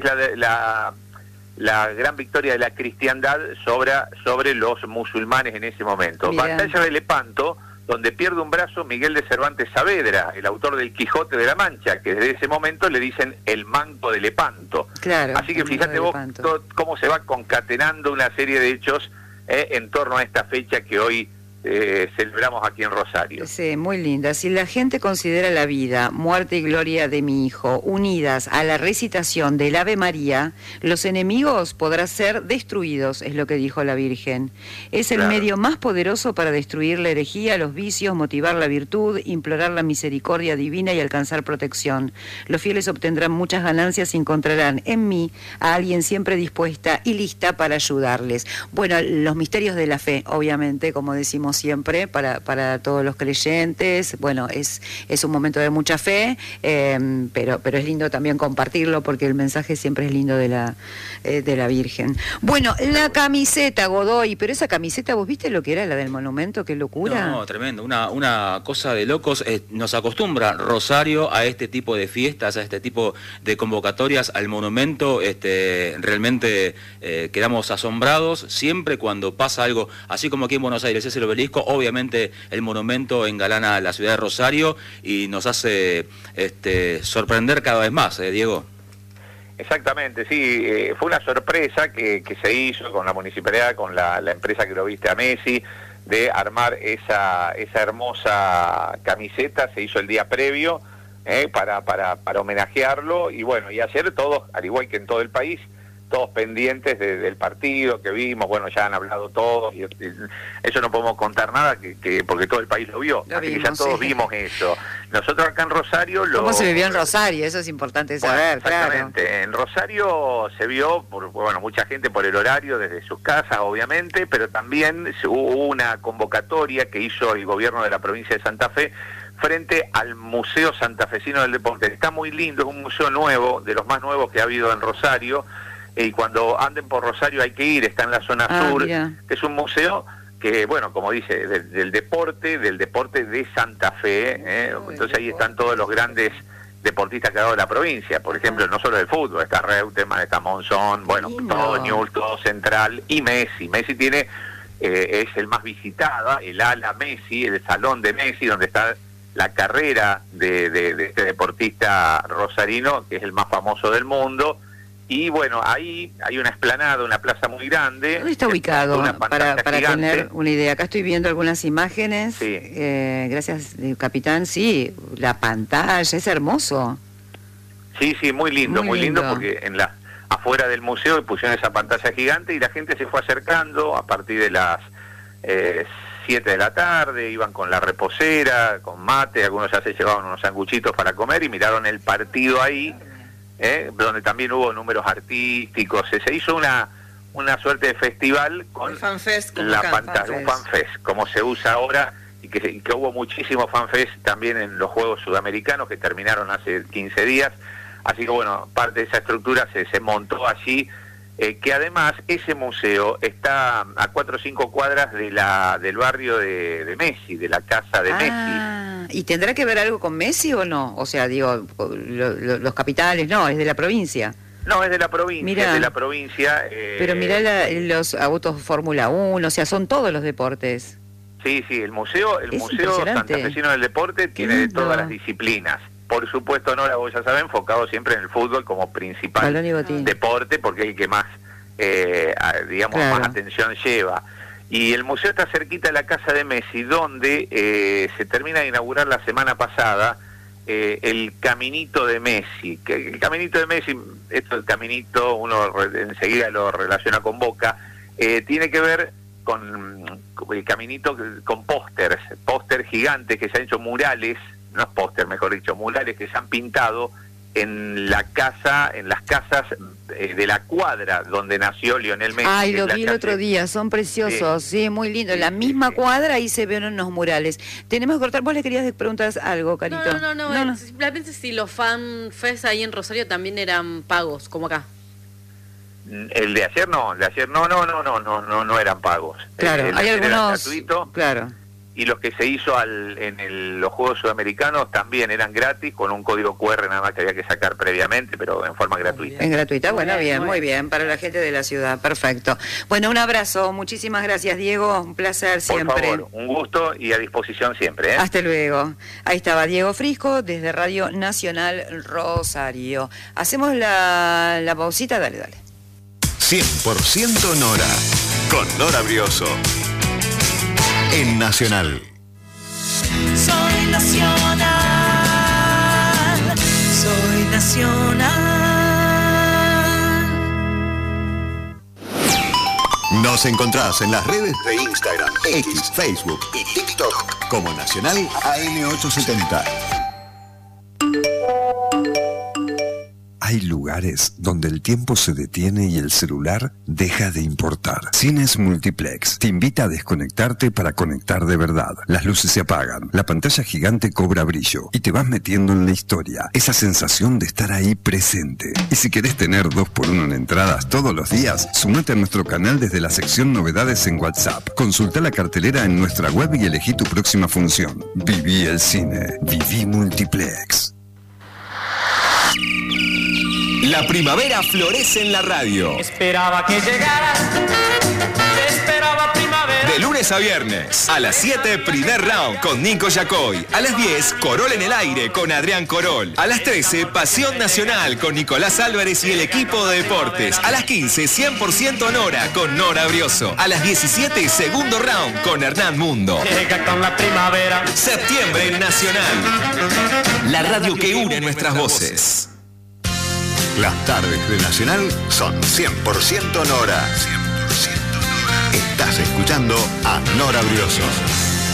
la, la gran victoria de la cristiandad sobre los musulmanes en ese momento. Mirá. Batalla de Lepanto, donde pierde un brazo Miguel de Cervantes Saavedra, el autor del Quijote de la Mancha, que desde ese momento le dicen el manco de Lepanto. Claro. Así que fíjate vos cómo se va concatenando una serie de hechos en torno a esta fecha que hoy celebramos aquí en Rosario. Sí, muy linda. Si la gente considera la vida, muerte y gloria de mi hijo unidas a la recitación del Ave María, los enemigos podrán ser destruidos, es lo que dijo la Virgen. Es el medio más poderoso para destruir la herejía, los vicios, motivar la virtud, implorar la misericordia divina y alcanzar protección. Los fieles obtendrán muchas ganancias y encontrarán en mí a alguien siempre dispuesta y lista para ayudarles. Bueno, los misterios de la fe, obviamente, como decimos siempre, para todos los creyentes. Bueno, es un momento de mucha fe, pero es lindo también compartirlo porque el mensaje siempre es lindo de la Virgen. Bueno, la camiseta, Godoy, pero esa camiseta, ¿vos viste lo que era la del monumento? ¡Qué locura! No, tremendo, una cosa de locos. Nos acostumbra Rosario a este tipo de fiestas, a este tipo de convocatorias al monumento. Realmente quedamos asombrados siempre cuando pasa algo, así como aquí en Buenos Aires es el obelisco. Obviamente el monumento engalana la ciudad de Rosario y nos hace sorprender cada vez más, Diego. Exactamente, sí, fue una sorpresa que se hizo con la municipalidad, con la empresa que lo viste a Messi, de armar esa hermosa camiseta. Se hizo el día previo para homenajearlo, y bueno, y ayer todos, al igual que en todo el país, todos pendientes del partido que vimos. Bueno, ya han hablado todos, y eso no podemos contar nada porque todo el país lo vio. Así vimos, que ya todos vimos eso. Nosotros acá en Rosario ¿Cómo se vivió en Rosario? Eso es importante saber, exactamente. Claro. En Rosario se vio, mucha gente por el horario, desde sus casas, obviamente, pero también hubo una convocatoria que hizo el gobierno de la provincia de Santa Fe frente al Museo Santafesino del Deporte. Está muy lindo, es un museo nuevo, de los más nuevos que ha habido en Rosario. Y cuando anden por Rosario hay que ir, está en la zona sur, mira. Que es un museo que, bueno, como dice, del deporte de Santa Fe, entonces ahí están todos los grandes deportistas que ha dado la provincia, por ejemplo, no solo del fútbol, está Reutemann, está Monzón, bueno, todo Newell's, todo Central, y Messi tiene, es el más visitado, el ala Messi, el salón de Messi, donde está la carrera de este deportista rosarino, que es el más famoso del mundo. Y bueno, ahí hay una explanada, una plaza muy grande. ¿Dónde está ubicado? Para tener una idea. Acá estoy viendo algunas imágenes. Sí. Gracias, capitán. Sí, la pantalla, es hermoso. Sí, muy lindo, muy lindo, porque afuera del museo pusieron esa pantalla gigante y la gente se fue acercando a partir de las 7 de la tarde, iban con la reposera, con mate, algunos ya se llevaban unos sanguchitos para comer y miraron el partido ahí. Donde también hubo números artísticos. Se hizo una suerte de festival con fanfest, la pantalla, un fanfest, como se usa ahora, y que hubo muchísimos fanfest también en los Juegos Sudamericanos que terminaron hace 15 días. Así que bueno, parte de esa estructura se montó allí, que además ese museo está a 4 o 5 cuadras del barrio de Messi, de la casa de Messi. ¿Y tendrá que ver algo con Messi o no? O sea, digo, los capitales, no, es de la provincia. No, es de la provincia, mirá, es de la provincia. Pero mirá los autos Fórmula 1, o sea, son todos los deportes. Sí, el museo Santafesino del Deporte tiene de todas las disciplinas. Por supuesto, no, vos ya sabés, enfocado siempre en el fútbol como principal deporte, porque es el que más, más atención lleva. Y el museo está cerquita de la casa de Messi, donde se termina de inaugurar la semana pasada el Caminito de Messi. El Caminito de Messi, el caminito, uno enseguida lo relaciona con Boca, tiene que ver con el caminito, con póster gigantes que se han hecho, murales, no es póster, mejor dicho, murales que se han pintado en las casas de la cuadra donde nació Lionel Messi. Ay, lo vi el otro día, son preciosos, sí, muy lindo. En la misma cuadra ahí se ven unos murales. Tenemos que cortar, vos le querías preguntar algo, Carito. No. Simplemente si los fanfest ahí en Rosario también eran pagos, como acá. El de ayer no, no eran pagos. Claro, hay algunos. Gratuito. Claro. y los que se hizo los Juegos Sudamericanos también eran gratis, con un código QR nada más que había que sacar previamente, pero en forma gratuita. En gratuita, bueno, muy bien, para la gente de la ciudad, perfecto. Bueno, un abrazo, muchísimas gracias, Diego, un placer siempre. Por favor, un gusto y a disposición siempre. Hasta luego. Ahí estaba Diego Frisco, desde Radio Nacional Rosario. Hacemos la pausita, dale. 100% Nora, con Nora Brioso. En Nacional. Soy Nacional. Soy Nacional. Nos encontrás en las redes de Instagram, X, Facebook y TikTok como Nacional AM870. Hay lugares donde el tiempo se detiene y el celular deja de importar. Cines Multiplex te invita a desconectarte para conectar de verdad. Las luces se apagan, la pantalla gigante cobra brillo y te vas metiendo en la historia. Esa sensación de estar ahí presente. Y si querés tener 2x1 en entradas todos los días, sumate a nuestro canal desde la sección Novedades en WhatsApp. Consulta la cartelera en nuestra web y elegí tu próxima función. Viví el cine. Viví Multiplex. La primavera florece en la radio. Esperaba que llegara. Esperaba primavera. De lunes a viernes. A las 7, primer round con Nico Yacoy. A las 10, Corol en el aire con Adrián Corol. A las 13, Pasión Nacional con Nicolás Álvarez y el equipo de deportes. A las 15, 100% Nora con Nora Brioso. A las 17, segundo round con Hernán Mundo. Llega con la primavera. Septiembre en Nacional. La radio que une nuestras voces. Las tardes de Nacional son 100% Nora. 100% Nora. Estás escuchando a Nora Brioso.